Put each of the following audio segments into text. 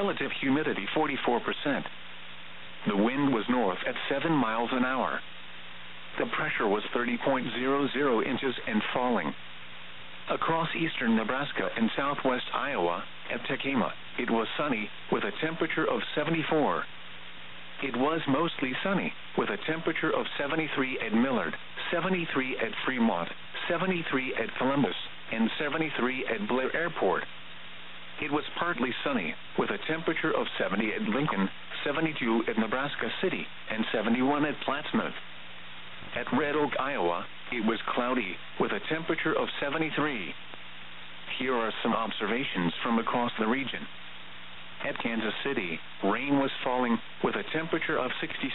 Relative humidity 44%. The wind was north at 7 miles an hour. The pressure was 30.00 inches and falling. Across eastern Nebraska and southwest Iowa, at Tekema, it was sunny, with a temperature of 74. It was mostly sunny, with a temperature of 73 at Millard, 73 at Fremont, 73 at Columbus, and 73 at Blair Airport. It was partly sunny, with a temperature of 70 at Lincoln, 72 at Nebraska City, and 71 at Plattsmouth. At Red Oak, Iowa, it was cloudy, with a temperature of 73. Here are some observations from across the region. At Kansas City, rain was falling, with a temperature of 66.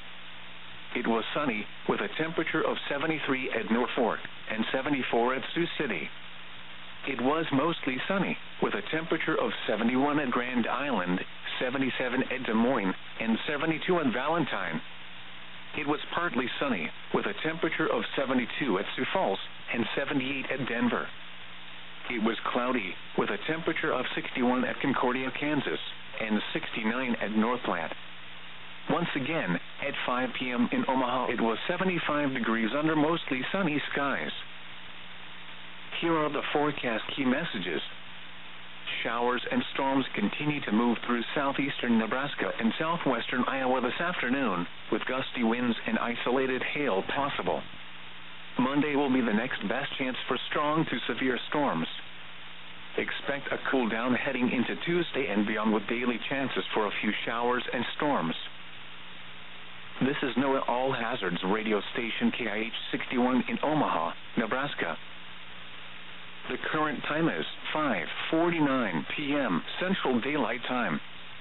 It was sunny, with a temperature of 73 at Norfolk, and 74 at Sioux City. It was mostly sunny, with a temperature of 71 at Grand Island, 77 at Des Moines, and 72 at Valentine. It was partly sunny, with a temperature of 72 at Sioux Falls, and 78 at Denver. It was cloudy, with a temperature of 61 at Concordia, Kansas, and 69 at North Platte. Once again, at 5 p.m. in Omaha, it was 75 degrees under mostly sunny skies. Here are the forecast key messages. Showers and storms continue to move through southeastern Nebraska and southwestern Iowa this afternoon, with gusty winds and isolated hail possible. Monday will be the next best chance for strong to severe storms. Expect a cool down heading into Tuesday and beyond, with daily chances for a few showers and storms. This is NOAA All Hazards radio station KIH 61 in Omaha, Nebraska. The current time is 5:49 p.m. Central Daylight Time.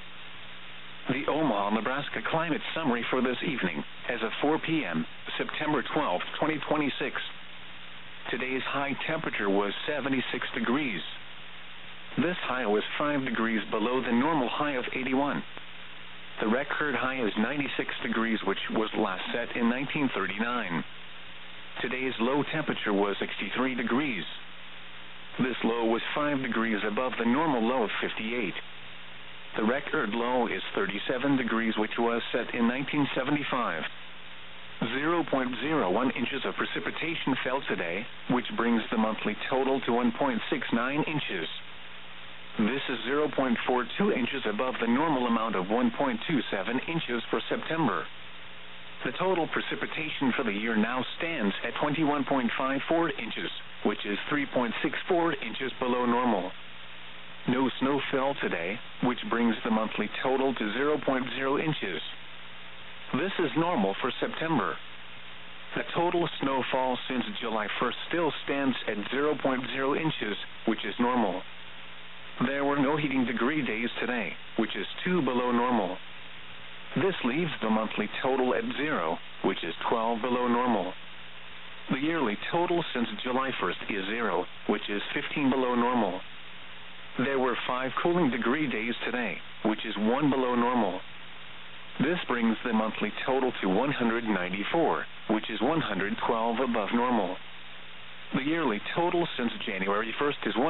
The Omaha, Nebraska climate summary for this evening, as of 4 p.m., September 12, 2026. Today's high temperature was 76 degrees. This high was 5 degrees below the normal high of 81. The record high is 96 degrees, which was last set in 1939. Today's low temperature was 63 degrees. This low was 5 degrees above the normal low of 58. The record low is 37 degrees, which was set in 1975. 0.01 inches of precipitation fell today, which brings the monthly total to 1.69 inches. This is 0.42 inches above the normal amount of 1.27 inches for September. The total precipitation for the year now stands at 21.54 inches, which is 3.64 inches below normal. No snow fell today, which brings the monthly total to 0.0 inches. This is normal for September. The total snowfall since July 1st still stands at 0.0 inches, which is normal. There were no heating degree days today, which is 2 below normal. This leaves the monthly total at 0, which is 12 below normal. The yearly total since July 1st is 0, which is 15 below normal. There were 5 cooling degree days today, which is 1 below normal. This brings the monthly total to 194, which is 112 above normal. The yearly total since January 1st is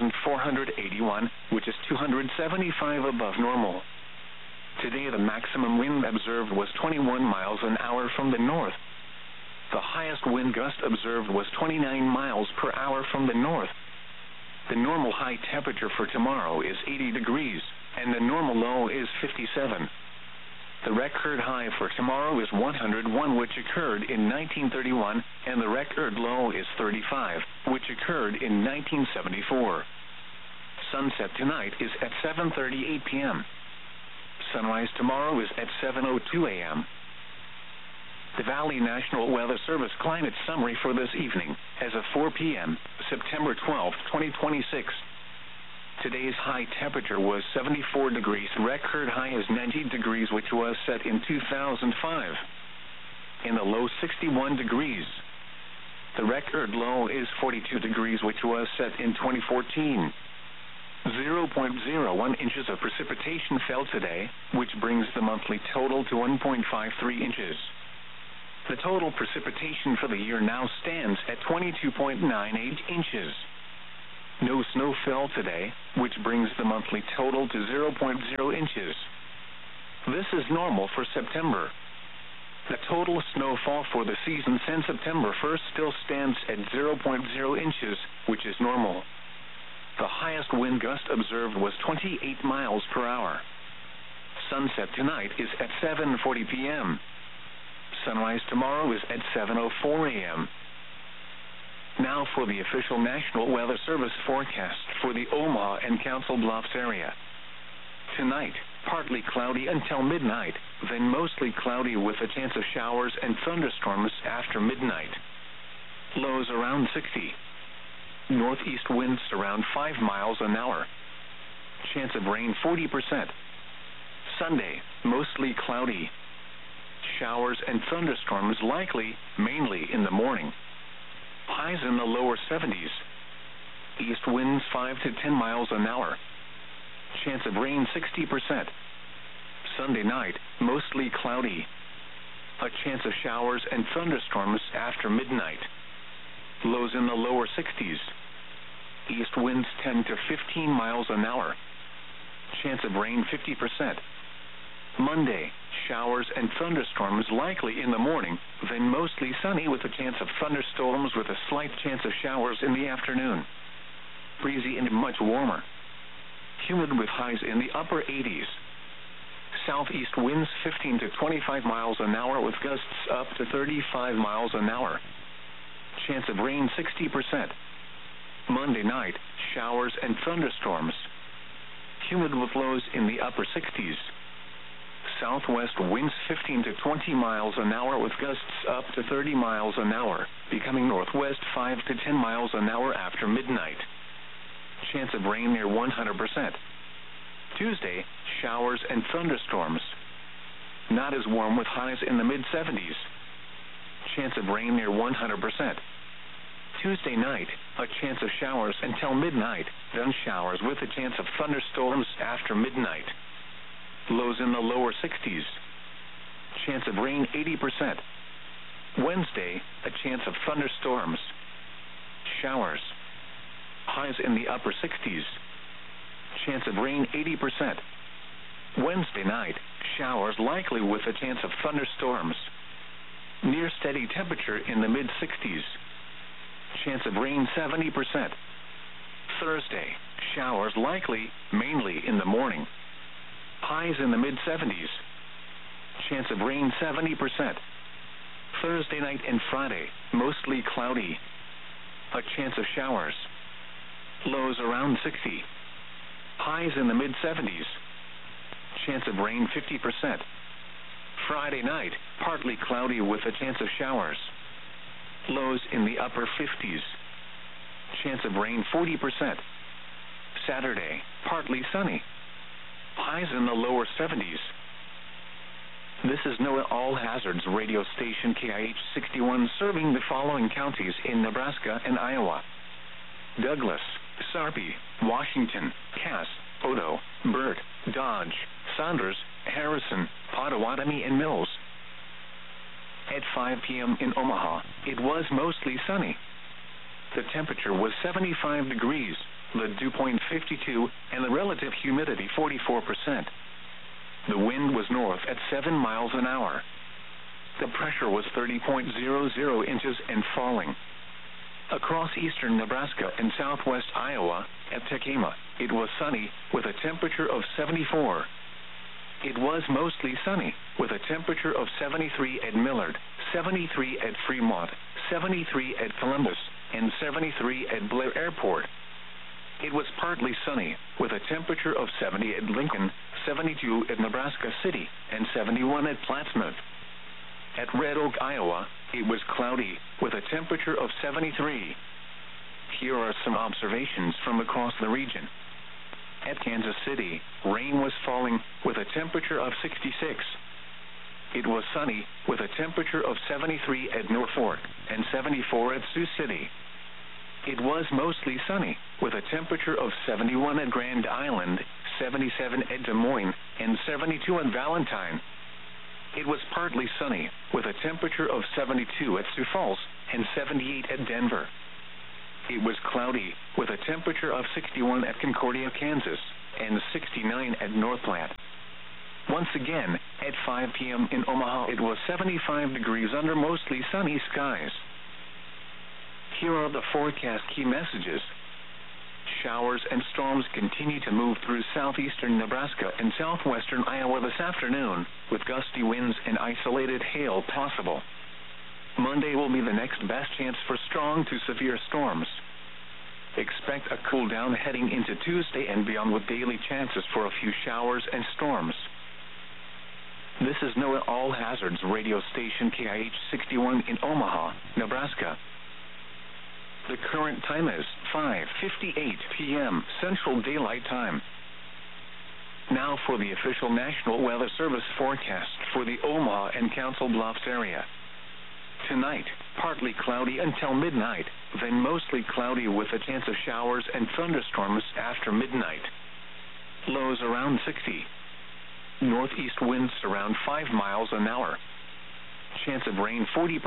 1,481, which is 275 above normal. Today the maximum wind observed was 21 miles an hour from the north. The highest wind gust observed was 29 miles per hour from the north. The normal high temperature for tomorrow is 80 degrees, and the normal low is 57. The record high for tomorrow is 101, which occurred in 1931, and the record low is 35, which occurred in 1974. Sunset tonight is at 7:38 p.m. Sunrise tomorrow is at 7:02 a.m. The Valley National Weather Service climate summary for this evening, as of 4 p.m., September 12, 2026. Today's high temperature was 74 degrees. Record high is 90 degrees, which was set in 2005. In the low, 61 degrees. The record low is 42 degrees, which was set in 2014. 0.01 inches of precipitation fell today, which brings the monthly total to 1.53 inches. The total precipitation for the year now stands at 22.98 inches. No snow fell today, which brings the monthly total to 0.0 inches. This is normal for September. The total snowfall for the season since September 1st still stands at 0.0 inches, which is normal. The highest wind gust observed was 28 miles per hour. Sunset tonight is at 7:40 p.m. Sunrise tomorrow is at 7:04 a.m. Now for the official National Weather Service forecast for the Omaha and Council Bluffs area. Tonight, partly cloudy until midnight, then mostly cloudy with a chance of showers and thunderstorms after midnight. Lows around 60. Northeast winds around 5 miles an hour. Chance of rain 40%. Sunday, mostly cloudy. Showers and thunderstorms likely, mainly in the morning. Highs in the lower 70s. East winds 5 to 10 miles an hour. Chance of rain 60%. Sunday night, mostly cloudy. A chance of showers and thunderstorms after midnight. Lows in the lower 60s. East winds 10 to 15 miles an hour. Chance of rain 50%. Monday, showers and thunderstorms likely in the morning, then mostly sunny with a chance of thunderstorms with a slight chance of showers in the afternoon. Breezy and much warmer. Humid with highs in the upper 80s. Southeast winds 15 to 25 miles an hour with gusts up to 35 miles an hour. Chance of rain 60%. Monday night, showers and thunderstorms. Humid with lows in the upper 60s. Southwest winds 15 to 20 miles an hour with gusts up to 30 miles an hour, becoming northwest 5 to 10 miles an hour after midnight. Chance of rain near 100%. Tuesday, showers and thunderstorms. Not as warm with highs in the mid-70s. Chance of rain near 100%. Tuesday night, a chance of showers until midnight, then showers with a chance of thunderstorms after midnight. Lows in the lower 60s. Chance of rain 80%. Wednesday, a chance of thunderstorms. Showers. Highs in the upper 60s. Chance of rain 80%. Wednesday night, showers likely with a chance of thunderstorms. Near steady temperature in the mid-60s. Chance of rain 70%. Thursday, showers likely, mainly in the morning. Highs in the mid-70s. Chance of rain 70%. Thursday night and Friday, mostly cloudy. A chance of showers. Lows around 60. Highs in the mid-70s. Chance of rain 50%. Friday night, partly cloudy with a chance of showers. Lows in the upper 50s. Chance of rain 40%. Saturday, partly sunny. Highs in the lower 70s. This is NOAA All Hazards radio station KIH-61 serving the following counties in Nebraska and Iowa: Douglas, Sarpy, Washington, Cass, Odo, Burt, Dodge, Saunders, Harrison, Pottawatomie, and Mills. At 5 p.m. in Omaha, it was mostly sunny. The temperature was 75 degrees, the dew point 52, and the relative humidity 44%. The wind was north at 7 miles an hour. The pressure was 30.00 inches and falling. Across eastern Nebraska and southwest Iowa, at Tekema, it was sunny with a temperature of 74. It was mostly sunny with a temperature of 73 at Millard, 73 at Fremont, 73 at Columbus, and 73 at Blair Airport. It was partly sunny with a temperature of 70 at Lincoln, 72 at Nebraska City, and 71 at Plattsmouth. At Red Oak, Iowa, it was cloudy with a temperature of 73. Here are some observations from across the region. At Kansas City, rain was falling with a temperature of 66. It was sunny with a temperature of 73 at Norfolk and 74 at Sioux City. It was mostly sunny with a temperature of 71 at Grand Island, 77 at Des Moines, and 72 at Valentine. It was partly sunny with a temperature of 72 at Sioux Falls and 78 at Denver. it was cloudy, with a temperature of 61 at Concordia, Kansas, and 69 at Northplant. Once again, at 5 p.m. in Omaha, it was 75 degrees under mostly sunny skies. Here are the forecast key messages. Showers and storms continue to move through southeastern Nebraska and southwestern Iowa this afternoon, with gusty winds and isolated hail possible. Monday will be the next best chance for strong to severe storms. Expect a cool down heading into Tuesday and beyond, with daily chances for a few showers and storms. This is NOAA All Hazards radio station KIH 61 in Omaha, Nebraska. The current time is 5:58 p.m. Central Daylight Time. Now for the official National Weather Service forecast for the Omaha and Council Bluffs area. Tonight, partly cloudy until midnight, then mostly cloudy with a chance of showers and thunderstorms after midnight. Lows around 60. Northeast winds around 5 miles an hour. Chance of rain 40%.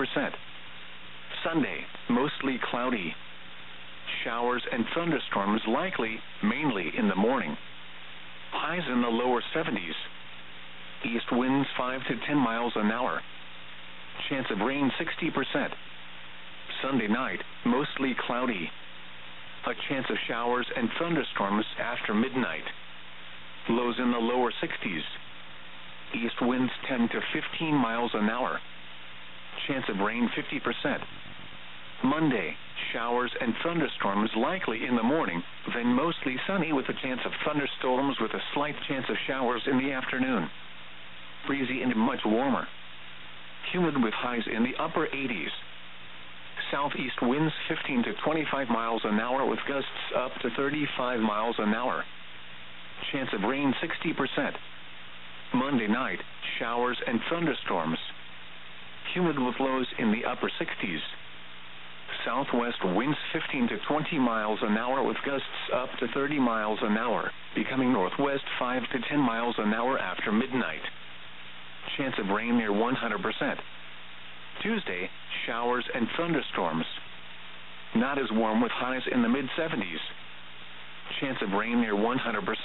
Sunday, mostly cloudy. Showers and thunderstorms likely, mainly in the morning. Highs in the lower 70s. East winds 5 to 10 miles an hour. Chance of rain 60%. Sunday night, mostly cloudy. A chance of showers and thunderstorms after midnight. Lows in the lower 60s. East winds 10 to 15 miles an hour. Chance of rain 50%. Monday, showers and thunderstorms likely in the morning, then mostly sunny with a chance of thunderstorms with a slight chance of showers in the afternoon. Breezy and much warmer. Humid with highs in the upper 80s. Southeast winds 15 to 25 miles an hour with gusts up to 35 miles an hour. Chance of rain 60%. Monday night, showers and thunderstorms. Humid with lows in the upper 60s. Southwest winds 15 to 20 miles an hour with gusts up to 30 miles an hour, becoming northwest 5 to 10 miles an hour after midnight. Chance of rain near 100%. Tuesday, showers and thunderstorms. Not as warm with highs in the mid-70s. Chance of rain near 100%.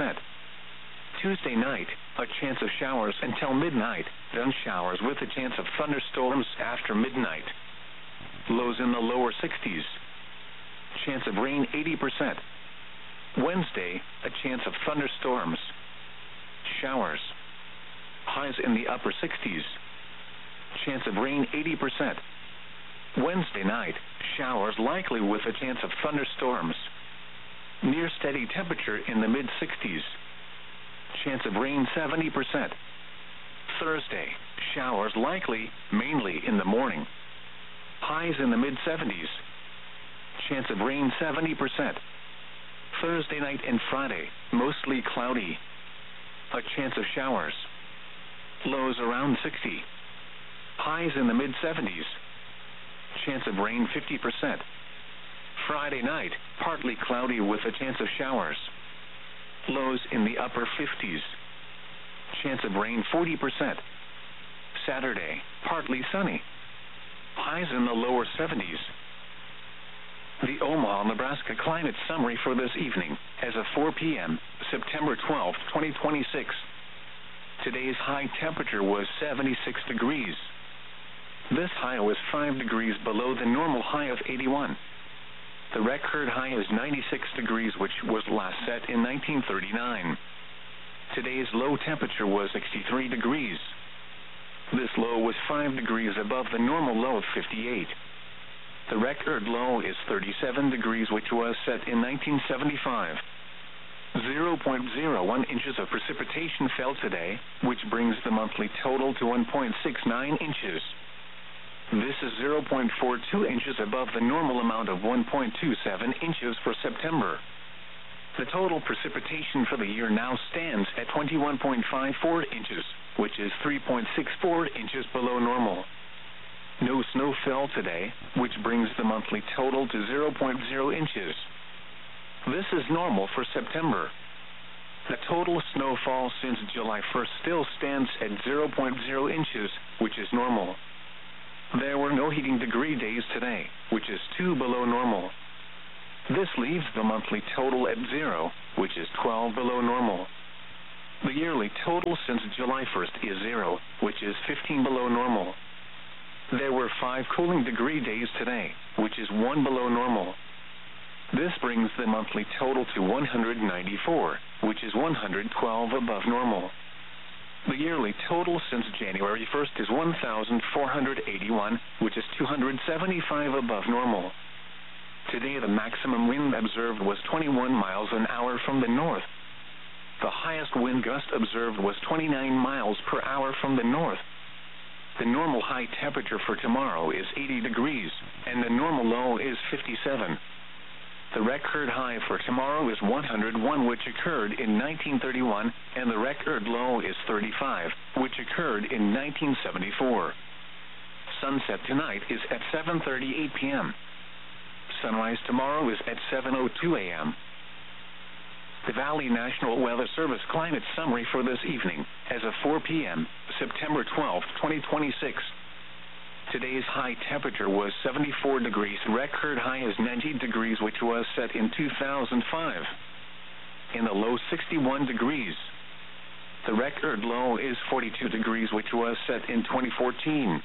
Tuesday night, a chance of showers until midnight, then showers with a chance of thunderstorms after midnight. Lows in the lower 60s. Chance of rain 80%. Wednesday, a chance of thunderstorms. Showers. Highs in the upper 60s. Chance of rain 80%. Wednesday night, showers likely with a chance of thunderstorms. Near steady temperature in the mid-60s. Chance of rain 70%. Thursday, showers likely, mainly in the morning. Highs in the mid-70s. Chance of rain 70%. Thursday night and Friday, mostly cloudy. A chance of showers. Lows around 60. Highs in the mid-70s. Chance of rain 50%. Friday night, partly cloudy with a chance of showers. Lows in the upper 50s. Chance of rain 40%. Saturday, partly sunny. Highs in the lower 70s. The Omaha, Nebraska climate summary for this evening, as of 4 p.m., September 12, 2026. Today's high temperature was 76 degrees. This high was 5 degrees below the normal high of 81. The record high is 96 degrees, which was last set in 1939. Today's low temperature was 63 degrees. This low was 5 degrees above the normal low of 58. The record low is 37 degrees, which was set in 1975. 0.01 inches of precipitation fell today, which brings the monthly total to 1.69 inches. This is 0.42 inches above the normal amount of 1.27 inches for September. The total precipitation for the year now stands at 21.54 inches, which is 3.64 inches below normal. No snow fell today, which brings the monthly total to 0.0 inches. This is normal for September. The total snowfall since July 1st still stands at 0.0 inches, which is normal. There were no heating degree days today, which is 2 below normal. This leaves the monthly total at 0, which is 12 below normal. The yearly total since July 1st is 0, which is 15 below normal. There were 5 cooling degree days today, which is 1 below normal. This brings the monthly total to 194, which is 112 above normal. The yearly total since January 1st is 1,481, which is 275 above normal. Today the maximum wind observed was 21 miles an hour from the north. The highest wind gust observed was 29 miles per hour from the north. The normal high temperature for tomorrow is 80 degrees, and the normal low is 57. The record high for tomorrow is 101, which occurred in 1931, and the record low is 35, which occurred in 1974. Sunset tonight is at 7:38 p.m. Sunrise tomorrow is at 7:02 a.m. The Valley National Weather Service climate summary for this evening, as of 4 p.m., September 12, 2026. Today's high temperature was 74 degrees. Record high is 90 degrees, which was set in 2005. In the low, 61 degrees. The record low is 42 degrees, which was set in 2014.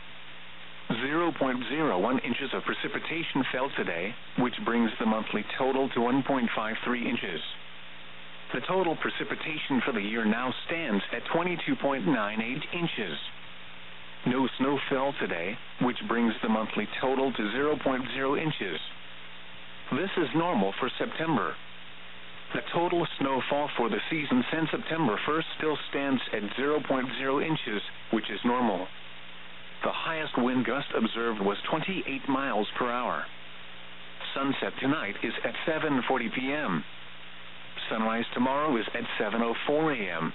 0.01 inches of precipitation fell today, which brings the monthly total to 1.53 inches. The total precipitation for the year now stands at 22.98 inches. No snow fell today, which brings the monthly total to 0.0 inches. This is normal for September. The total snowfall for the season since September 1st still stands at 0.0 inches, which is normal. The highest wind gust observed was 28 miles per hour. Sunset tonight is at 7:40 p.m. Sunrise tomorrow is at 7:04 a.m.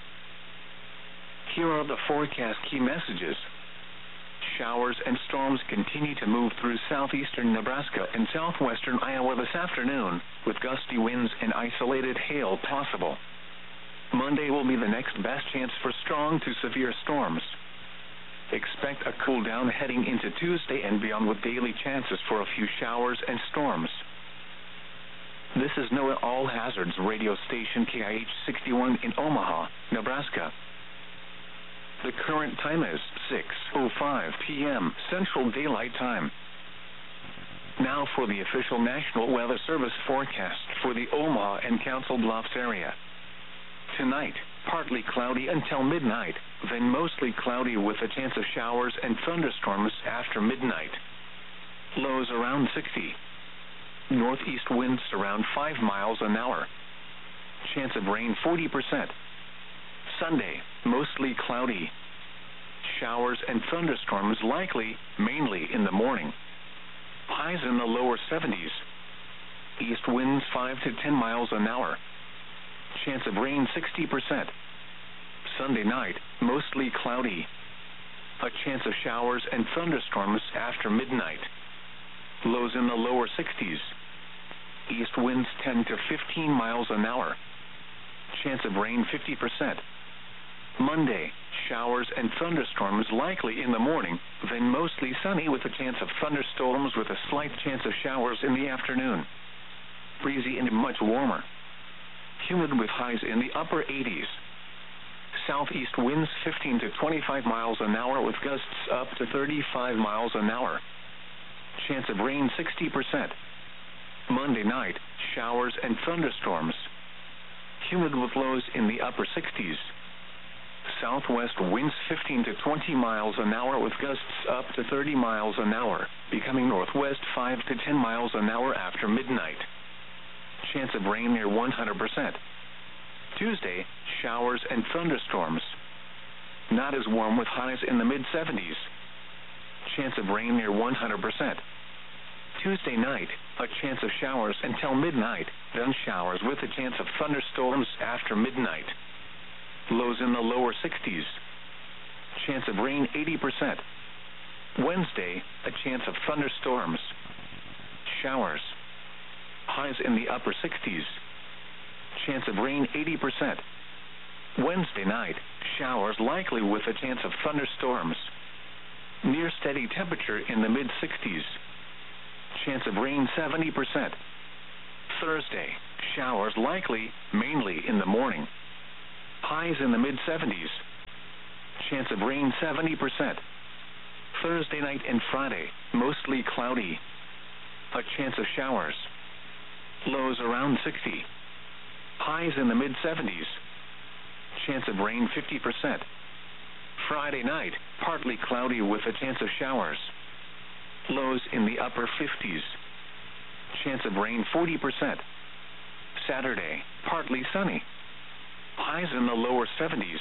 Here are the forecast key messages. Showers and storms continue to move through southeastern Nebraska and southwestern Iowa this afternoon, with gusty winds and isolated hail possible. Monday will be the next best chance for strong to severe storms. Expect a cool down heading into Tuesday and beyond, with daily chances for a few showers and storms. This is NOAA All Hazards radio station KIH 61 in Omaha, Nebraska. The current time is 6:05 p.m. Central Daylight Time. Now for the official National Weather Service forecast for the Omaha and Council Bluffs area. Tonight, partly cloudy until midnight, then mostly cloudy with a chance of showers and thunderstorms after midnight. Lows around 60. Northeast winds around 5 miles an hour. Chance of rain 40%. Sunday, mostly cloudy. Showers and thunderstorms likely, mainly in the morning. Highs in the lower 70s. East winds 5 to 10 miles an hour. Chance of rain 60%. Sunday night, mostly cloudy. A chance of showers and thunderstorms after midnight. Lows in the lower 60s. East winds 10 to 15 miles an hour. Chance of rain 50%. Monday, showers and thunderstorms likely in the morning, then mostly sunny with a chance of thunderstorms with a slight chance of showers in the afternoon. Breezy and much warmer. Humid with highs in the upper 80s. Southeast winds 15 to 25 miles an hour with gusts up to 35 miles an hour. Chance of rain 60%. Monday night, showers and thunderstorms. Humid with lows in the upper 60s. Southwest winds 15 to 20 miles an hour with gusts up to 30 miles an hour, becoming northwest 5 to 10 miles an hour after midnight. Chance of rain near 100%. Tuesday, showers and thunderstorms. Not as warm with highs in the mid-70s. Chance of rain near 100%. Tuesday night, a chance of showers until midnight, then showers with a chance of thunderstorms after midnight. Lows in the lower 60s. Chance of rain 80%. Wednesday, a chance of thunderstorms. Showers. Highs in the upper 60s. Chance of rain 80%. Wednesday night, showers likely with a chance of thunderstorms. Near steady temperature in the mid-60s. Chance of rain 70%. Thursday, showers likely, mainly in the morning. Highs in the mid-70s. Chance of rain 70%. Thursday night and Friday, mostly cloudy. A chance of showers. Lows around 60. Highs in the mid-70s. Chance of rain 50%. Friday night, partly cloudy with a chance of showers. Lows in the upper 50s. Chance of rain 40%. Saturday, partly sunny. Highs in the lower 70s.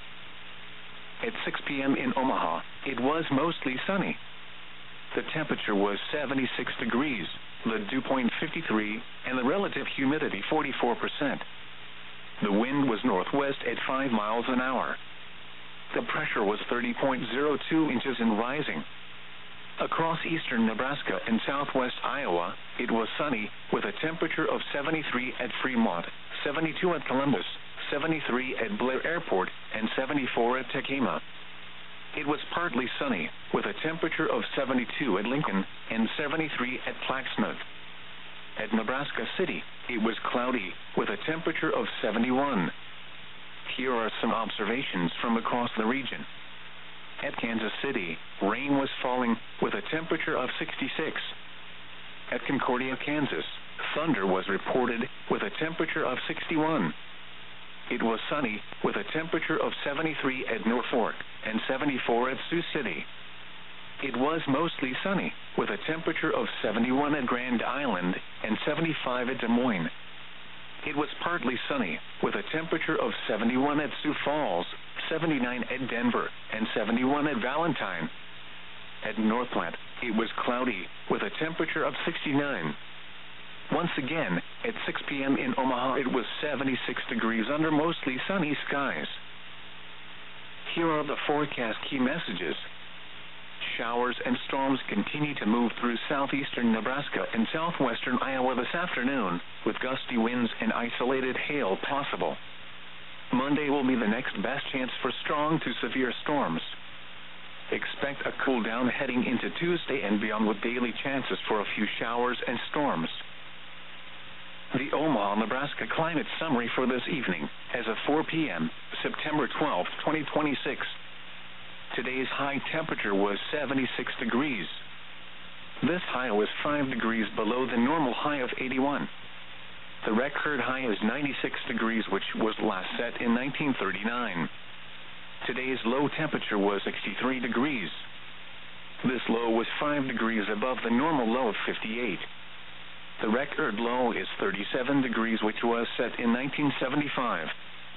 At 6 p.m. in Omaha, it was mostly sunny. The temperature was 76 degrees, the dew point 53, and the relative humidity 44%. The wind was northwest at 5 miles an hour. The pressure was 30.02 inches and rising. Across eastern Nebraska and southwest Iowa, it was sunny, with a temperature of 73 at Fremont, 72 at Columbus, 73 at Blair Airport, and 74 at Tekema. It was partly sunny, with a temperature of 72 at Lincoln and 73 at Plaxmouth. At Nebraska City, it was cloudy, with a temperature of 71. Here are some observations from across the region. At Kansas City, rain was falling, with a temperature of 66. At Concordia, Kansas, thunder was reported, with a temperature of 61. It was sunny, with a temperature of 73 at Norfolk and 74 at Sioux City. It was mostly sunny, with a temperature of 71 at Grand Island and 75 at Des Moines. It was partly sunny, with a temperature of 71 at Sioux Falls, 79 at Denver, and 71 at Valentine. At Northplant, it was cloudy, with a temperature of 69. Once again, at 6 p.m. in Omaha, it was 76 degrees under mostly sunny skies. Here are the forecast key messages. Showers and storms continue to move through southeastern Nebraska and southwestern Iowa this afternoon, with gusty winds and isolated hail possible. Monday will be the next best chance for strong to severe storms. Expect a cool down heading into Tuesday and beyond, with daily chances for a few showers and storms. The Omaha, Nebraska climate summary for this evening, as of 4 p.m., September 12, 2026. Today's high temperature was 76 degrees. This high was 5 degrees below the normal high of 81. The record high is 96 degrees, which was last set in 1939. Today's low temperature was 63 degrees. This low was 5 degrees above the normal low of 58. The record low is 37 degrees, which was set in 1975.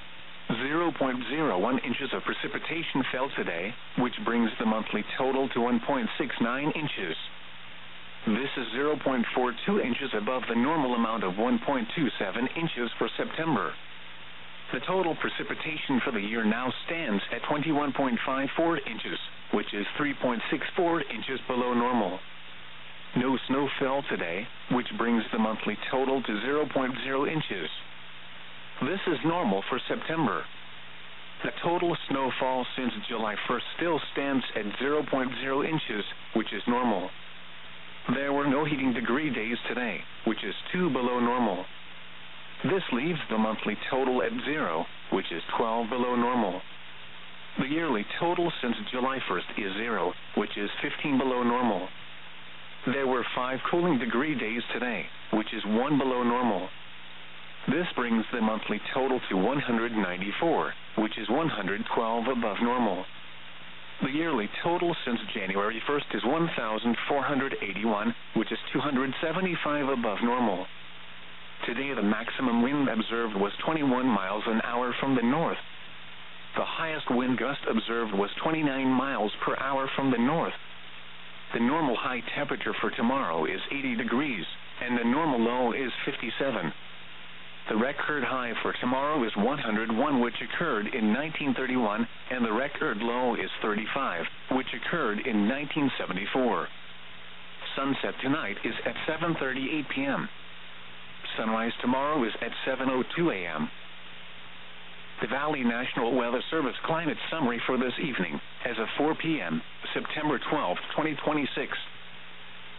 0.01 inches of precipitation fell today, which brings the monthly total to 1.69 inches. This is 0.42 inches above the normal amount of 1.27 inches for September. The total precipitation for the year now stands at 21.54 inches, which is 3.64 inches below normal. No snow fell today, which brings the monthly total to 0.0 inches. This is normal for September. The total snowfall since July 1st still stands at 0.0 inches, which is normal. There were no heating degree days today, which is 2 below normal. This leaves the monthly total at 0, which is 12 below normal. The yearly total since July 1st is 0, which is 15 below normal. There were 5 cooling degree days today, which is 1 below normal. This brings the monthly total to 194, which is 112 above normal. The yearly total since January 1st is 1,481, which is 275 above normal. Today the maximum wind observed was 21 miles an hour from the north. The highest wind gust observed was 29 miles per hour from the north. The normal high temperature for tomorrow is 80 degrees, and the normal low is 57. The record high for tomorrow is 101, which occurred in 1931, and the record low is 35, which occurred in 1974. Sunset tonight is at 7:38 p.m. Sunrise tomorrow is at 7:02 a.m. The Valley National Weather Service climate summary for this evening, as of 4 p.m., September 12, 2026.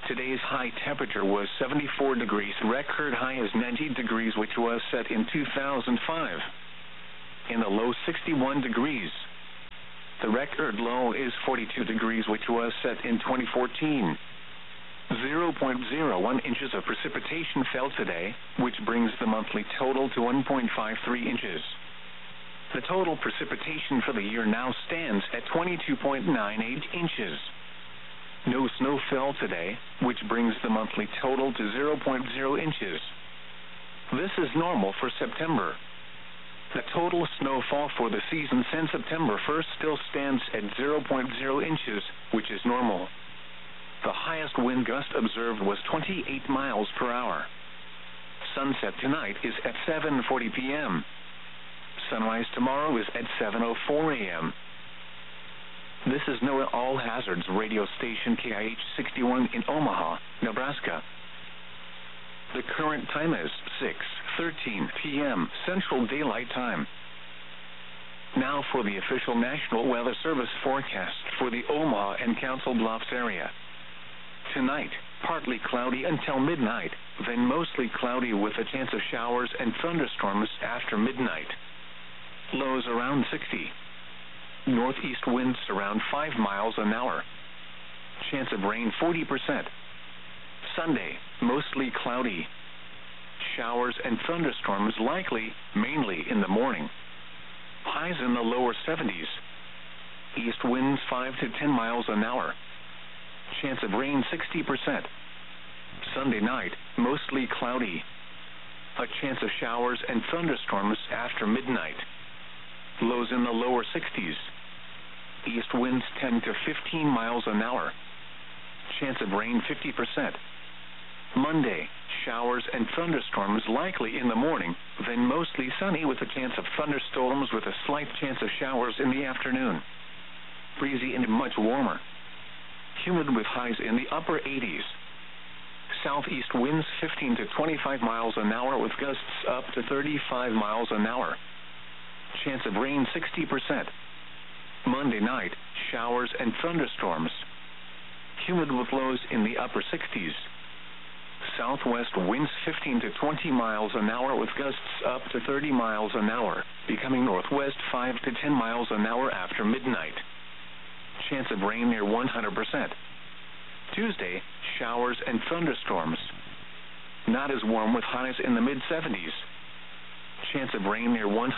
Today's high temperature was 74 degrees. Record high is 90 degrees, which was set in 2005. In the low, 61 degrees. The record low is 42 degrees, which was set in 2014. 0.01 inches of precipitation fell today, which brings the monthly total to 1.53 inches. The total precipitation for the year now stands at 22.98 inches. No snow fell today, which brings the monthly total to 0.0 inches. This is normal for September. The total snowfall for the season since September 1st still stands at 0.0 inches, which is normal. The highest wind gust observed was 28 miles per hour. Sunset tonight is at 7:40 p.m. Sunrise tomorrow is at 7:04 a.m. This is NOAA All Hazards radio station KIH-61 in Omaha, Nebraska. The current time is 6:13 p.m. Central Daylight Time. Now for the official National Weather Service forecast for the Omaha and Council Bluffs area. Tonight, partly cloudy until midnight, then mostly cloudy with a chance of showers and thunderstorms after midnight. Lows around 60. Northeast winds around 5 miles an hour. Chance of rain 40%. Sunday, mostly cloudy. Showers and thunderstorms likely, mainly in the morning. Highs in the lower 70s. East winds 5 to 10 miles an hour. Chance of rain 60%. Sunday night, mostly cloudy. A chance of showers and thunderstorms after midnight. Lows in the lower 60s. East winds 10 to 15 miles an hour. Chance of rain 50%. Monday, showers and thunderstorms likely in the morning, then mostly sunny with a chance of thunderstorms with a slight chance of showers in the afternoon. Breezy and much warmer. Humid with highs in the upper 80s. Southeast winds 15 to 25 miles an hour with gusts up to 35 miles an hour. Chance of rain 60%. Monday night, showers and thunderstorms. Humid with lows in the upper 60s. Southwest winds 15 to 20 miles an hour with gusts up to 30 miles an hour, becoming northwest 5 to 10 miles an hour after midnight. Chance of rain near 100%. Tuesday, showers and thunderstorms. Not as warm with highs in the mid-70s. Chance of rain near 100%.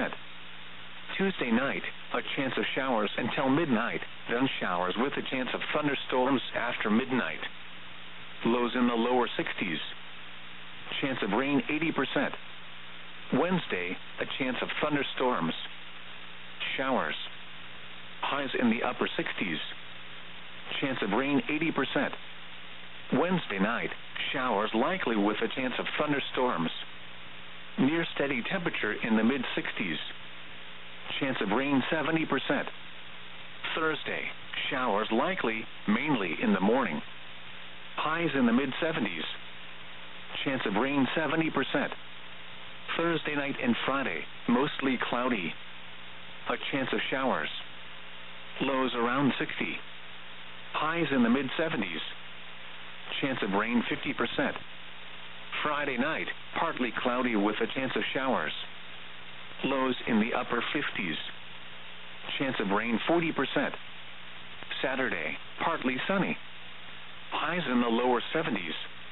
Tuesday night, a chance of showers until midnight, then showers with a chance of thunderstorms after midnight. Lows in the lower 60s. Chance of rain 80%. Wednesday, a chance of thunderstorms. Showers. Highs in the upper 60s. Chance of rain 80%. Wednesday night, showers likely with a chance of thunderstorms. Near steady temperature in the mid-60s. Chance of rain 70%. Thursday, showers likely, mainly in the morning. Highs in the mid-70s. Chance of rain 70%. Thursday night and Friday, mostly cloudy. A chance of showers. Lows around 60. Highs in the mid-70s. Chance of rain 50%. Friday night, partly cloudy with a chance of showers. Lows in the upper 50s. Chance of rain 40%. Saturday, partly sunny. Highs in the lower 70s.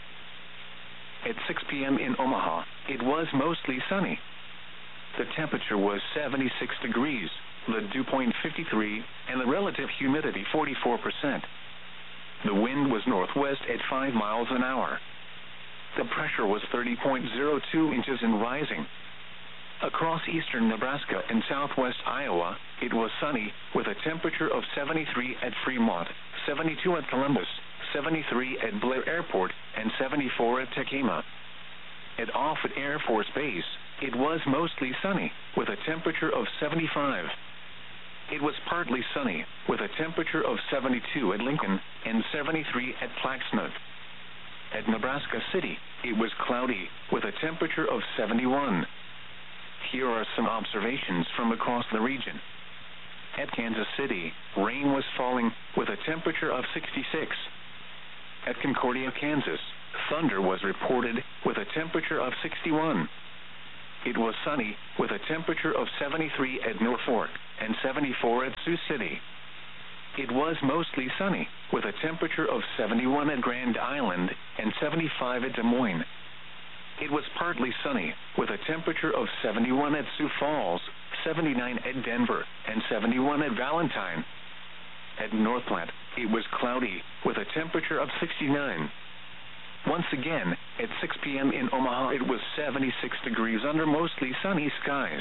At 6 p.m. in Omaha, it was mostly sunny. The temperature was 76 degrees, the dew point 53, and the relative humidity 44%. The wind was northwest at 5 miles an hour. The pressure was 30.02 inches and rising. Across eastern Nebraska and southwest Iowa, it was sunny with a temperature of 73 at Fremont, 72 at Columbus, 73 at Blair Airport, and 74 at Tekema. At Offutt Air Force Base, it was mostly sunny with a temperature of 75. It was partly sunny with a temperature of 72 at Lincoln and 73 at Plaxmouth. At Nebraska City, it was cloudy with a temperature of 71. Here are some observations from across the region. At Kansas City, rain was falling with a temperature of 66. at Concordia, Kansas, thunder was reported with a temperature of 61. It was sunny with a temperature of 73 at Norfolk and 74 at Sioux City. It was mostly sunny with a temperature of 71 at Grand Island and 75 at Des Moines. It was partly sunny with a temperature of 71 at Sioux Falls, 79 at Denver, and 71 at Valentine. At North Platte, it was cloudy with a temperature of 69. Once again, at 6 p.m. in Omaha, it was 76 degrees under mostly sunny skies.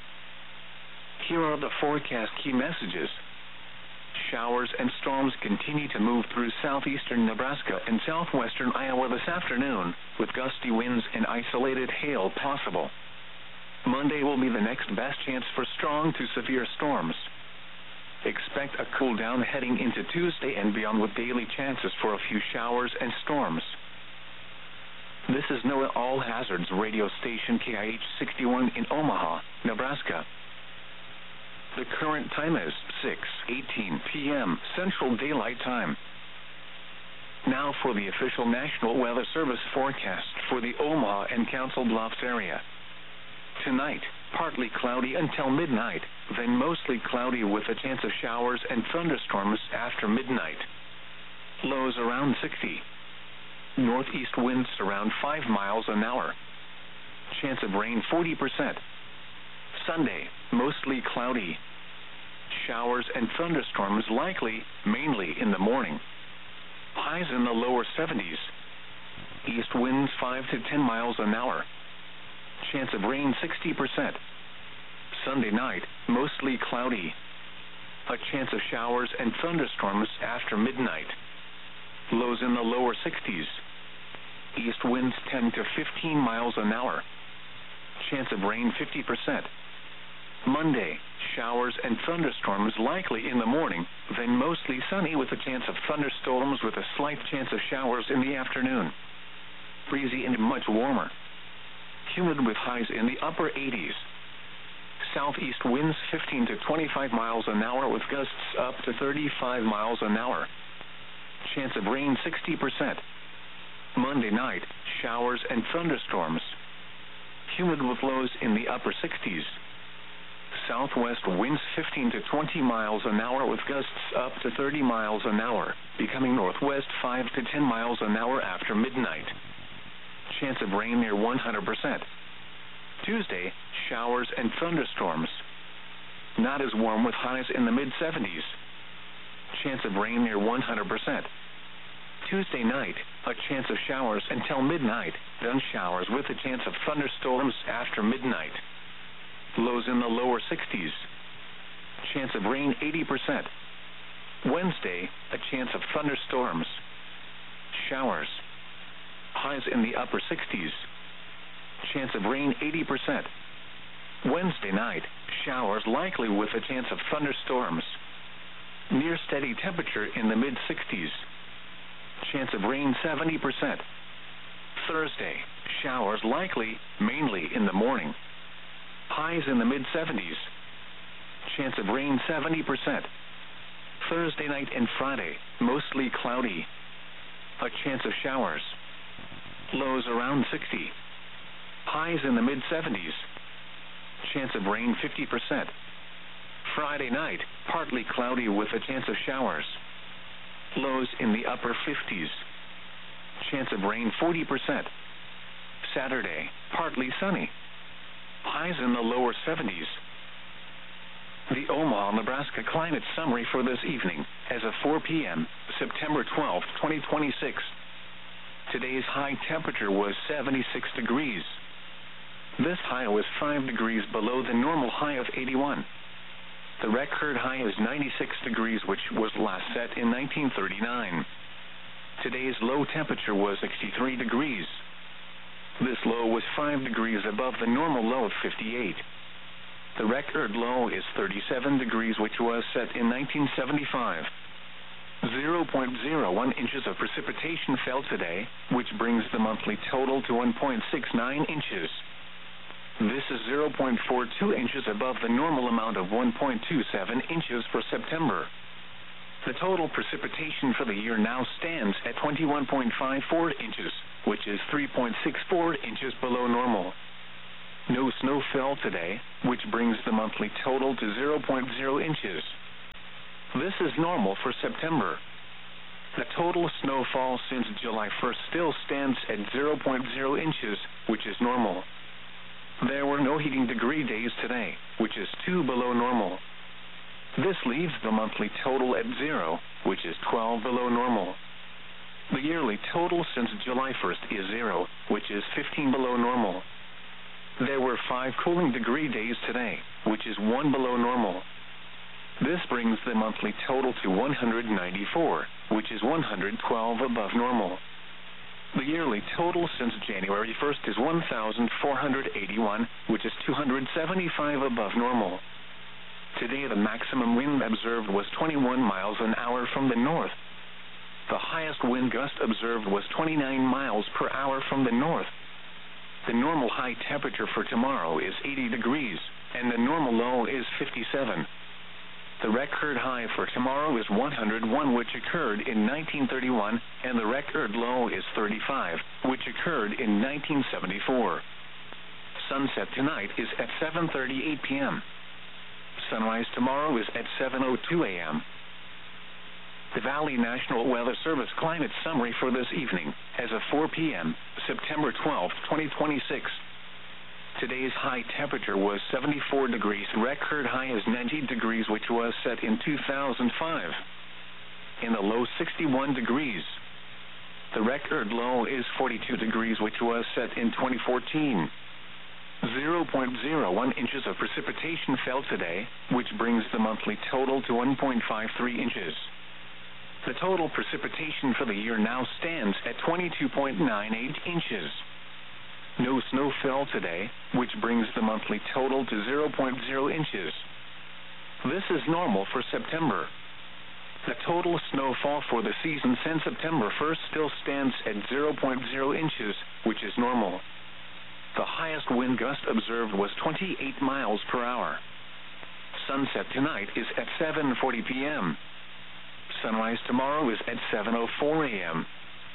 Here are the forecast key messages. Showers and storms continue to move through southeastern Nebraska and southwestern Iowa this afternoon, with gusty winds and isolated hail possible. Monday will be the next best chance for strong to severe storms. Expect a cool down heading into Tuesday and beyond, with daily chances for a few showers and storms. This is NOAA All Hazards radio station KIH 61 in Omaha, Nebraska. The current time is 6:18 p.m. Central Daylight Time. Now for the official National Weather Service forecast for the Omaha and Council Bluffs area. Tonight, partly cloudy until midnight, then mostly cloudy with a chance of showers and thunderstorms after midnight. Lows around 60. Northeast winds around 5 miles an hour. Chance of rain 40%. Sunday, mostly cloudy. Showers and thunderstorms likely, mainly in the morning. Highs in the lower 70s. East winds 5 to 10 miles an hour. Chance of rain 60%. Sunday night, mostly cloudy. A chance of showers and thunderstorms after midnight. Lows in the lower 60s. East winds 10 to 15 miles an hour. Chance of rain 50%. Monday, showers and thunderstorms likely in the morning, then mostly sunny with a chance of thunderstorms with a slight chance of showers in the afternoon. Breezy and much warmer. Humid with highs in the upper 80s. Southeast winds 15 to 25 miles an hour with gusts up to 35 miles an hour. Chance of rain 60%. Monday night, showers and thunderstorms. Humid with lows in the upper 60s. Southwest winds 15 to 20 miles an hour with gusts up to 30 miles an hour, becoming northwest 5 to 10 miles an hour after midnight. Chance of rain near 100%. Tuesday, showers and thunderstorms. Not as warm with highs in the mid-70s. Chance of rain near 100%. Tuesday night, a chance of showers until midnight, then showers with a chance of thunderstorms after midnight. Lows in the lower 60s. Chance of rain 80%. Wednesday, a chance of thunderstorms. Showers. Highs in the upper 60s. Chance of rain 80%. Wednesday night, showers likely with a chance of thunderstorms. Near steady temperature in the mid-60s. Chance of rain 70%. Thursday, showers likely, mainly in the morning. Highs in the mid-70s. Chance of rain 70%. Thursday night and Friday, mostly cloudy. A chance of showers. Lows around 60. Highs in the mid-70s. Chance of rain 50%. Friday night, partly cloudy with a chance of showers. Lows in the upper 50s. Chance of rain 40%. Saturday, partly sunny. Highs in the lower 70s. The Omaha, Nebraska climate summary for this evening, as of 4 p.m., September 12, 2026. Today's high temperature was 76 degrees. This high was 5 degrees below the normal high of 81. The record high is 96 degrees, which was last set in 1939. Today's low temperature was 63 degrees. This low was 5 degrees above the normal low of 58. The record low is 37 degrees, which was set in 1975. 0.01 inches of precipitation fell today, which brings the monthly total to 1.69 inches. This is 0.42 inches above the normal amount of 1.27 inches for September. The total precipitation for the year now stands at 21.54 inches, which is 3.64 inches below normal. No snow fell today, which brings the monthly total to 0.0 inches. This is normal for September. The total snowfall since July 1st still stands at 0.0 inches, which is normal. There were no heating degree days today, which is 2 below normal. This leaves the monthly total at 0, which is 12 below normal. The yearly total since July 1st is 0, which is 15 below normal. There were 5 cooling degree days today, which is 1 below normal. This brings the monthly total to 194, which is 112 above normal. The yearly total since January 1st is 1,481, which is 275 above normal. Today the maximum wind observed was 21 miles an hour from the north. The highest wind gust observed was 29 miles per hour from the north. The normal high temperature for tomorrow is 80 degrees, and the normal low is 57. The record high for tomorrow is 101, which occurred in 1931, and the record low is 35, which occurred in 1974. Sunset tonight is at 7:38 p.m. Sunrise tomorrow is at 7:02 a.m. The Valley National Weather Service climate summary for this evening, as of 4 p.m., September 12, 2026. Today's high temperature was 74 degrees. Record high is 90 degrees, which was set in 2005. In the low, 61 degrees. The record low is 42 degrees, which was set in 2014. 0.01 inches of precipitation fell today, which brings the monthly total to 1.53 inches. The total precipitation for the year now stands at 22.98 inches. No snow fell today, which brings the monthly total to 0.0 inches. This is normal for September. The total snowfall for the season since September 1st still stands at 0.0 inches, which is normal. The highest wind gust observed was 28 miles per hour. Sunset tonight is at 7:40 p.m. Sunrise tomorrow is at 7:04 a.m.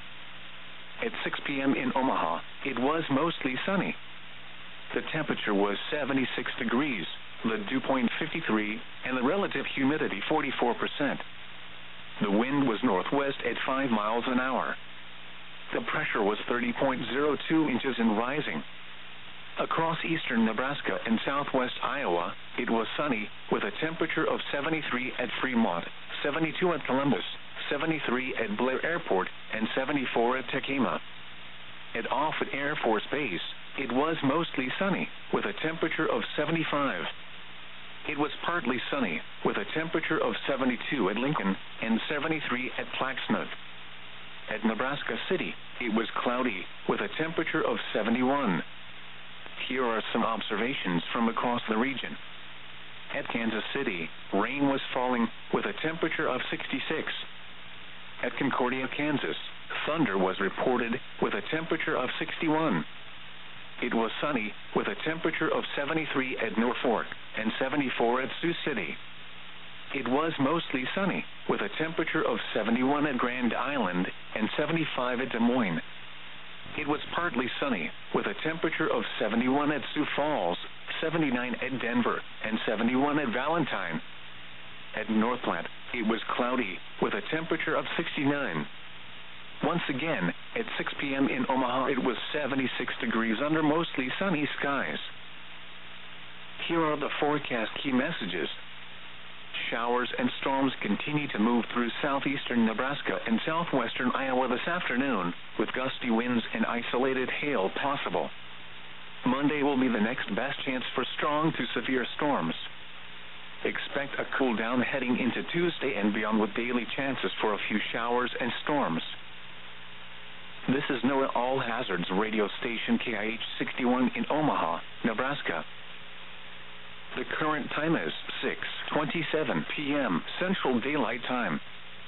At 6 p.m. in Omaha, it was mostly sunny. The temperature was 76 degrees, the dew point 53, and the relative humidity 44%. The wind was northwest at 5 miles an hour. The pressure was 30.02 inches and rising. Across eastern Nebraska and southwest Iowa, it was sunny, with a temperature of 73 at Fremont, 72 at Columbus, 73 at Blair Airport, and 74 at Tekema. At Offutt Air Force Base, it was mostly sunny, with a temperature of 75. It was partly sunny, with a temperature of 72 at Lincoln and 73 at Plaxmouth. At Nebraska City, it was cloudy, with a temperature of 71. Here are some observations from across the region. At Kansas City, rain was falling, with a temperature of 66. At Concordia, Kansas, thunder was reported, with a temperature of 61. It was sunny, with a temperature of 73 at Norfolk and 74 at Sioux City. It was mostly sunny, with a temperature of 71 at Grand Island and 75 at Des Moines. It was partly sunny, with a temperature of 71 at Sioux Falls, 79 at Denver, and 71 at Valentine. At Northland, it was cloudy, with a temperature of 69. Once again, at 6 p.m. in Omaha, it was 76 degrees under mostly sunny skies. Here are the forecast key messages. Showers and storms continue to move through southeastern Nebraska and southwestern Iowa this afternoon, with gusty winds and isolated hail possible. Monday will be the next best chance for strong to severe storms. Expect a cool down heading into Tuesday and beyond, with daily chances for a few showers and storms. This is NOAA All Hazards radio station KIH 61 in Omaha, Nebraska. The current time is 6:27 p.m. Central Daylight Time.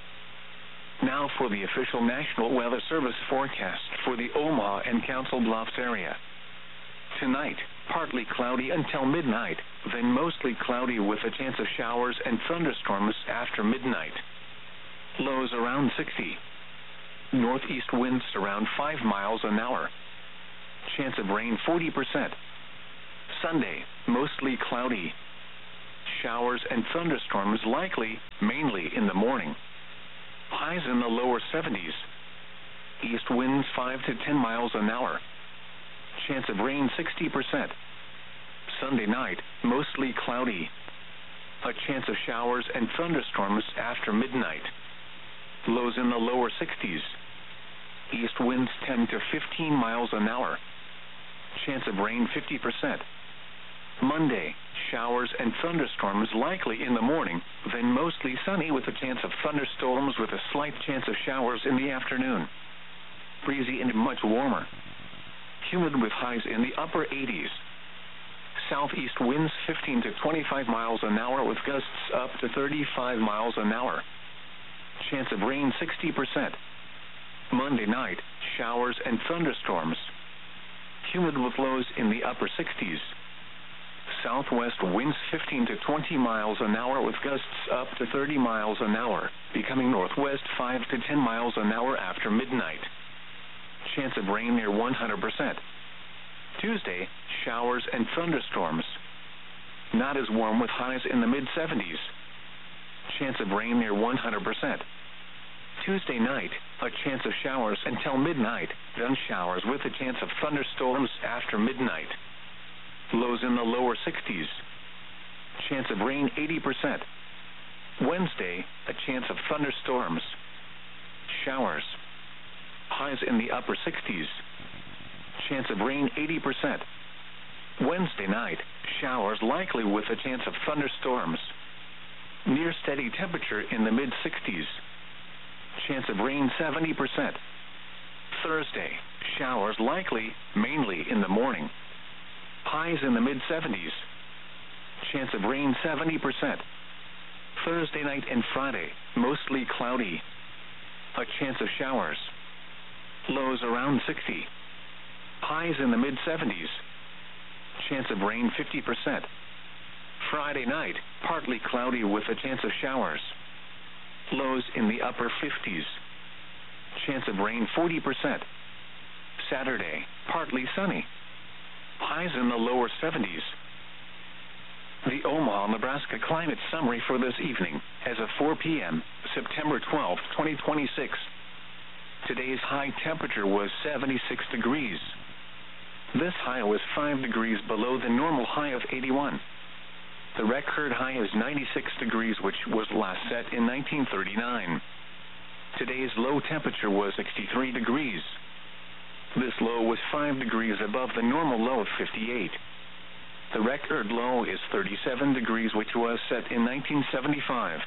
Now for the official National Weather Service forecast for the Omaha and Council Bluffs area. Tonight, partly cloudy until midnight, then mostly cloudy with a chance of showers and thunderstorms after midnight. Lows around 60. Northeast winds around 5 miles an hour. Chance of rain 40%. Sunday, mostly cloudy. Showers and thunderstorms likely, mainly in the morning. Highs in the lower 70s. East winds 5 to 10 miles an hour. Chance of rain 60%. Sunday night, mostly cloudy. A chance of showers and thunderstorms after midnight. Lows in the lower 60s. East winds 10 to 15 miles an hour. Chance of rain 50%. Monday, showers and thunderstorms likely in the morning, then mostly sunny with a chance of thunderstorms with a slight chance of showers in the afternoon. Breezy and much warmer. Humid with highs in the upper 80s. Southeast winds 15 to 25 miles an hour with gusts up to 35 miles an hour. Chance of rain 60%. Monday night, showers and thunderstorms. Humid with lows in the upper 60s. Southwest winds 15 to 20 miles an hour with gusts up to 30 miles an hour, becoming northwest 5 to 10 miles an hour after midnight. Chance of rain near 100%. Tuesday, showers and thunderstorms. Not as warm with highs in the mid-70s. Chance of rain near 100%. Tuesday night, a chance of showers until midnight, then showers with a chance of thunderstorms after midnight. Lows in the lower 60s. Chance of rain 80%. Wednesday, a chance of thunderstorms. Showers. Highs in the upper 60s. Chance of rain 80%. Wednesday night, showers likely with a chance of thunderstorms. Near steady temperature in the mid-60s. Chance of rain 70%. Thursday, showers likely, mainly in the morning. Highs in the mid-70s. Chance of rain 70%. Thursday night and Friday, mostly cloudy. A chance of showers. Lows around 60. Highs in the mid-70s. Chance of rain 50%. Friday night, partly cloudy with a chance of showers. Lows in the upper 50s. Chance of rain 40%. Saturday, partly sunny. Highs in the lower 70s. The Omaha, Nebraska Climate Summary for this evening, as of 4 p.m., September 12, 2026. Today's high temperature was 76 degrees. This high was 5 degrees below the normal high of 81. The record high is 96 degrees, which was last set in 1939. Today's low temperature was 63 degrees. This low was 5 degrees above the normal low of 58. The record low is 37 degrees, which was set in 1975.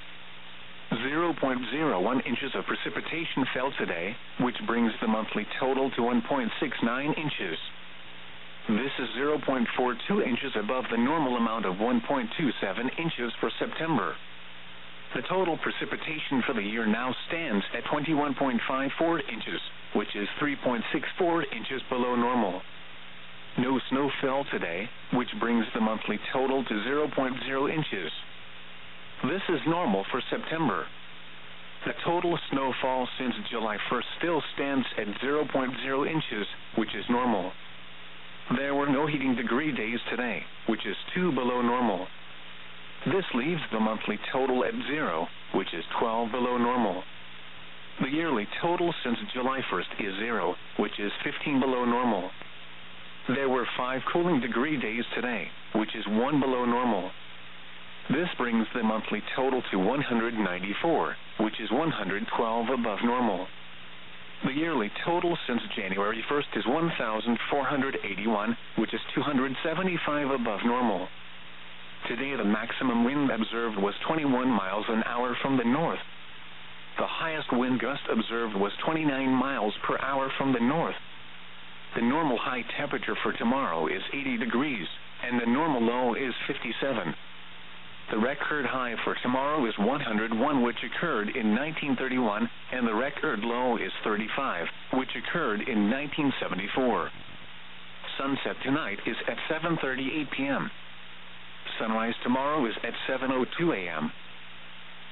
0.01 inches of precipitation fell today, which brings the monthly total to 1.69 inches. This is 0.42 inches above the normal amount of 1.27 inches for September. The total precipitation for the year now stands at 21.54 inches, which is 3.64 inches below normal. No snow fell today, which brings the monthly total to 0.0 inches. This is normal for September. The total snowfall since July 1st still stands at 0.0 inches, which is normal. There were no heating degree days today, which is 2 below normal. This leaves the monthly total at 0, which is 12 below normal. The yearly total since July 1st is 0, which is 15 below normal. There were 5 cooling degree days today, which is 1 below normal. This brings the monthly total to 194, which is 112 above normal. The yearly total since January 1st is 1,481, which is 275 above normal. Today the maximum wind observed was 21 miles an hour from the north. The highest wind gust observed was 29 miles per hour from the north. The normal high temperature for tomorrow is 80 degrees, and the normal low is 57. The record high for tomorrow is 101, which occurred in 1931, and the record low is 35, which occurred in 1974. Sunset tonight is at 7:38 p.m. Sunrise tomorrow is at 7:02 a.m.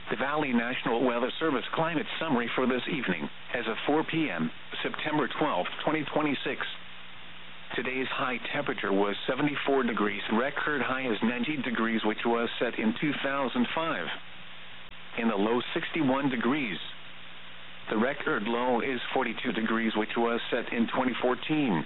The Valley National Weather Service climate summary for this evening, as of 4 p.m., September 12, 2026. Today's high temperature was 74 degrees. Record high is 90 degrees, which was set in 2005. In the low, 61 degrees. The record low is 42 degrees, which was set in 2014.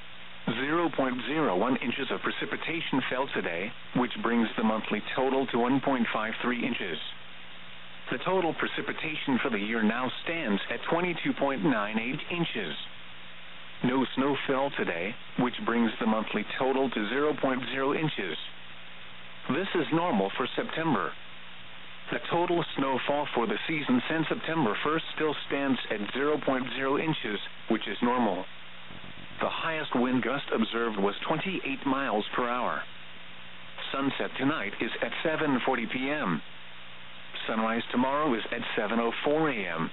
0.01 inches of precipitation fell today, which brings the monthly total to 1.53 inches. The total precipitation for the year now stands at 22.98 inches. No snow fell today, which brings the monthly total to 0.0 inches. This is normal for September. The total snowfall for the season since September 1st still stands at 0.0 inches, which is normal. The highest wind gust observed was 28 miles per hour. Sunset tonight is at 7:40 p.m. Sunrise tomorrow is at 7:04 a.m.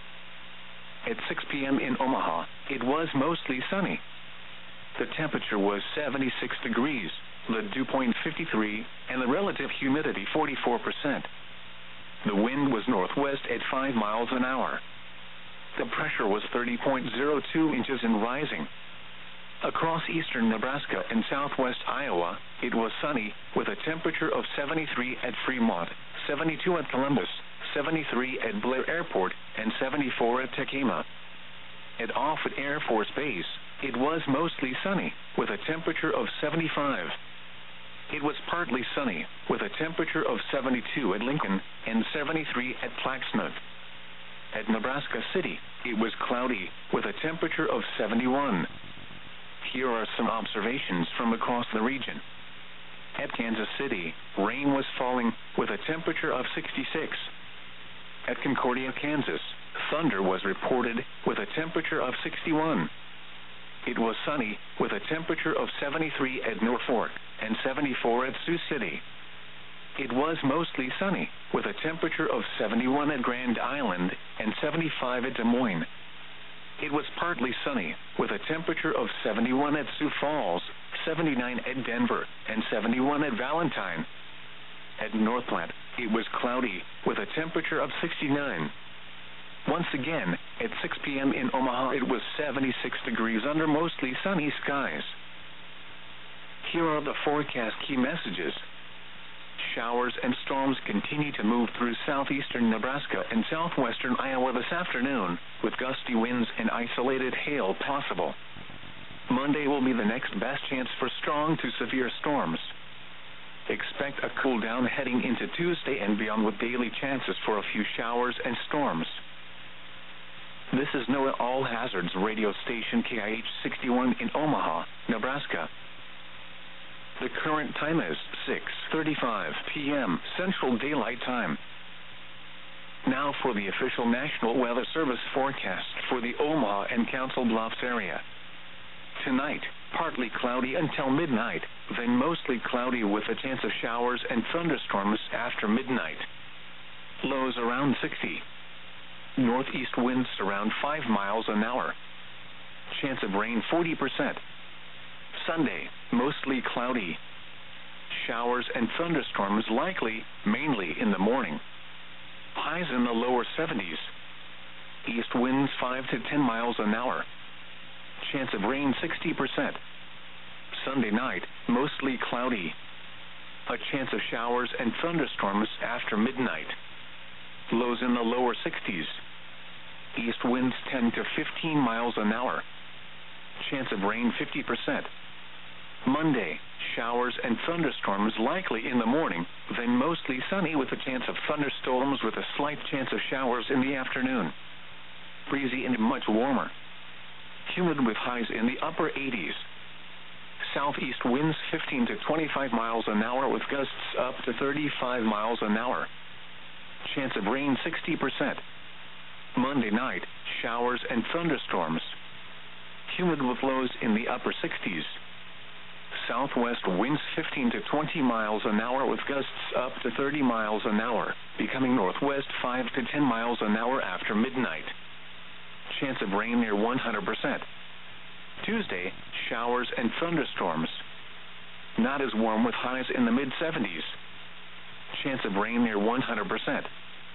At 6 p.m. in Omaha, it was mostly sunny. The temperature was 76 degrees, the dew point 53, and the relative humidity 44%. The wind was northwest at 5 miles an hour. The pressure was 30.02 inches and rising. Across eastern Nebraska and southwest Iowa, it was sunny, with a temperature of 73 at Fremont, 72 at Columbus, 73 at Blair Airport, and 74 at Tekema. At Offutt Air Force Base, it was mostly sunny, with a temperature of 75. It was partly sunny, with a temperature of 72 at Lincoln and 73 at Plaxnut. At Nebraska City, it was cloudy, with a temperature of 71. Here are some observations from across the region. At Kansas City, rain was falling, with a temperature of 66. At Concordia, Kansas, thunder was reported, with a temperature of 61. It was sunny, with a temperature of 73 at Norfolk and 74 at Sioux City. It was mostly sunny, with a temperature of 71 at Grand Island and 75 at Des Moines. It was partly sunny, with a temperature of 71 at Sioux Falls, 79 at Denver, and 71 at Valentine. At North Platte, it was cloudy, with a temperature of 69. Once again, at 6 p.m. in Omaha, it was 76 degrees under mostly sunny skies. Here are the forecast key messages. Showers and storms continue to move through southeastern Nebraska and southwestern Iowa this afternoon, with gusty winds and isolated hail possible. Monday will be the next best chance for strong to severe storms. Expect a cool down heading into Tuesday and beyond, with daily chances for a few showers and storms. This is NOAA All Hazards radio station KIH 61 in Omaha, Nebraska. The current time is 6:35 p.m. Central Daylight Time. Now for the official National Weather Service forecast for the Omaha and Council Bluffs area. Tonight, partly cloudy until midnight, then mostly cloudy with a chance of showers and thunderstorms after midnight. Lows around 60. Northeast winds around 5 miles an hour. Chance of rain 40%. Sunday, mostly cloudy. Showers and thunderstorms likely, mainly in the morning. Highs in the lower 70s. East winds 5 to 10 miles an hour. Chance of rain 60%. Sunday night, mostly cloudy. A chance of showers and thunderstorms after midnight. Lows in the lower 60s. East winds 10 to 15 miles an hour. Chance of rain 50%. Monday, showers and thunderstorms likely in the morning, then mostly sunny with a chance of thunderstorms with a slight chance of showers in the afternoon. Breezy and much warmer. Humid with highs in the upper 80s. Southeast winds 15 to 25 miles an hour with gusts up to 35 miles an hour. Chance of rain 60%. Monday night, showers and thunderstorms. Humid with lows in the upper 60s. Southwest winds 15 to 20 miles an hour with gusts up to 30 miles an hour, becoming northwest 5 to 10 miles an hour after midnight. Chance of rain near 100%. Tuesday, showers and thunderstorms. Not as warm with highs in the mid-70s. Chance of rain near 100%.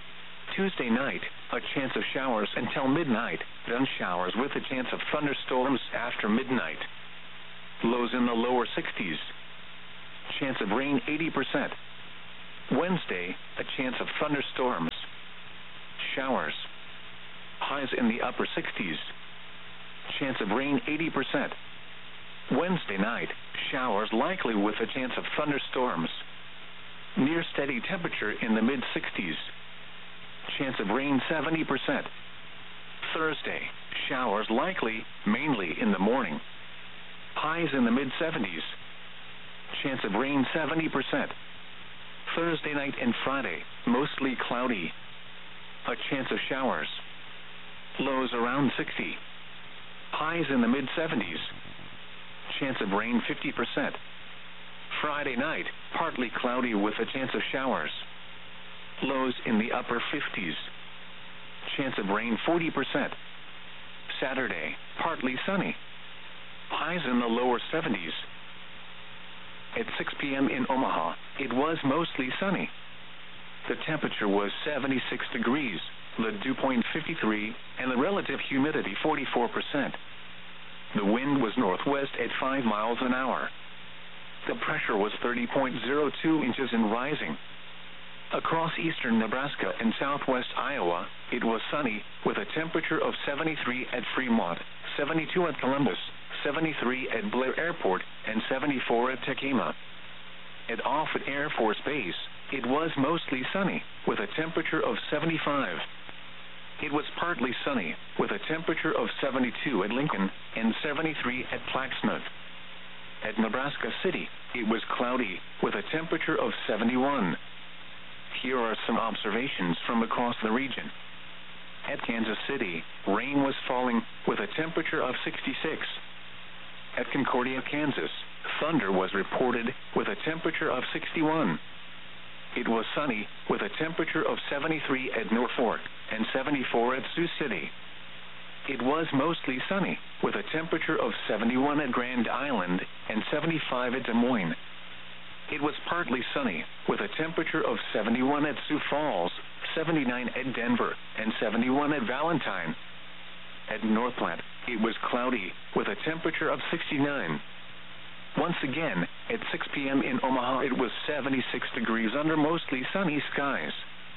Tuesday night, a chance of showers until midnight, then showers with a chance of thunderstorms after midnight. Lows in the lower 60s. Chance of rain 80%. Wednesday, a chance of thunderstorms. Showers. Highs in the upper 60s. Chance of rain 80%. Wednesday night, showers likely with a chance of thunderstorms. Near steady temperature in the mid-60s. Chance of rain 70%. Thursday, showers likely, mainly in the morning. Highs in the mid-70s. Chance of rain 70%. Thursday night and Friday, mostly cloudy. A chance of showers. Lows around 60. Highs in the mid-70s. Chance of rain 50%. Friday night, partly cloudy with a chance of showers. Lows in the upper 50s. Chance of rain 40%. Saturday, partly sunny. Highs in the lower 70s. At 6 p.m. in Omaha, it was mostly sunny. The temperature was 76 degrees, the dew point 53, and the relative humidity 44%. The wind was northwest at 5 miles an hour. The pressure was 30.02 inches and rising. Across eastern Nebraska and southwest Iowa, it was sunny, with a temperature of 73 at Fremont, 72 at Columbus, 73 at Blair Airport, and 74 at Tekema. At Offutt Air Force Base, it was mostly sunny, with a temperature of 75. It was partly sunny, with a temperature of 72 at Lincoln and 73 at Plaxmouth. At Nebraska City, it was cloudy, with a temperature of 71. Here are some observations from across the region. At Kansas City, rain was falling, with a temperature of 66. At Concordia, Kansas, thunder was reported, with a temperature of 61. It was sunny, with a temperature of 73 at Norfolk and 74 at Sioux City. It was mostly sunny, with a temperature of 71 at Grand Island and 75 at Des Moines. It was partly sunny, with a temperature of 71 at Sioux Falls, 79 at Denver, and 71 at Valentine. At North Platte, it was cloudy, with a temperature of 69. Once again, at 6 p.m. in Omaha, it was 76 degrees under mostly sunny skies.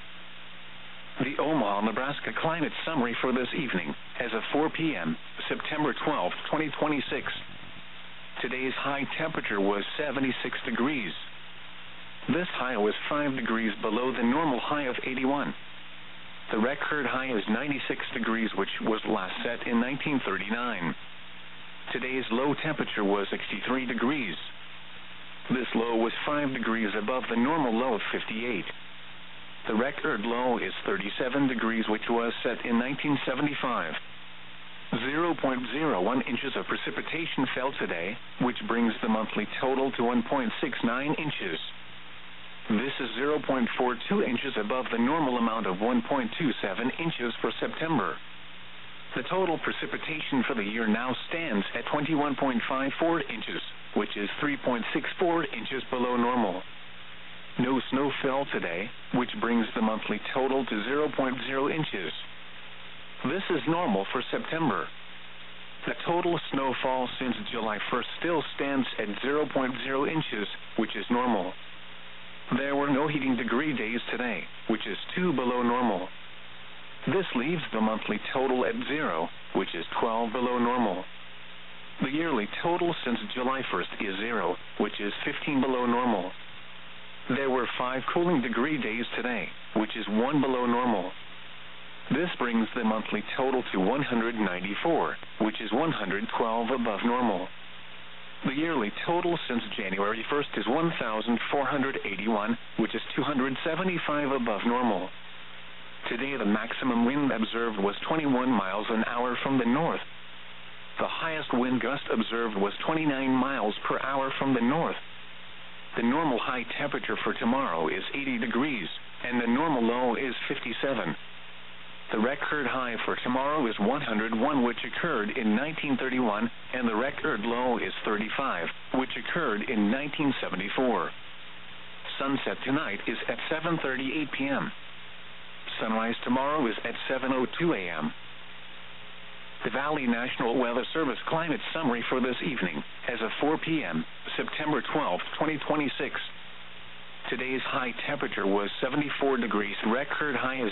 The Omaha, Nebraska climate summary for this evening, as of 4 p.m., September 12, 2026. Today's high temperature was 76 degrees. This high was 5 degrees below the normal high of 81. The record high is 96 degrees, which was last set in 1939. Today's low temperature was 63 degrees. This low was 5 degrees above the normal low of 58. The record low is 37 degrees, which was set in 1975. 0.01 inches of precipitation fell today, which brings the monthly total to 1.69 inches. This is 0.42 inches above the normal amount of 1.27 inches for September. The total precipitation for the year now stands at 21.54 inches, which is 3.64 inches below normal. No snow fell today, which brings the monthly total to 0.0 inches. This is normal for September. The total snowfall since July 1st still stands at 0.0 inches, which is normal. There were no heating degree days today, which is 2 below normal. This leaves the monthly total at 0, which is 12 below normal. The yearly total since July 1st is 0, which is 15 below normal. There were 5 cooling degree days today, which is 1 below normal. This brings the monthly total to 194, which is 112 above normal. The yearly total since January 1st is 1,481, which is 275 above normal. Today the maximum wind observed was 21 miles an hour from the north. The highest wind gust observed was 29 miles per hour from the north. The normal high temperature for tomorrow is 80 degrees, and the normal low is 57. The record high for tomorrow is 101, which occurred in 1931, and the record low is 35, which occurred in 1974. Sunset tonight is at 7:38 p.m. sunrise tomorrow is at 7:02 a.m. The Valley National Weather Service climate summary for this evening, as of 4 p.m., September 12, 2026. Today's high temperature was 74 degrees. Record high is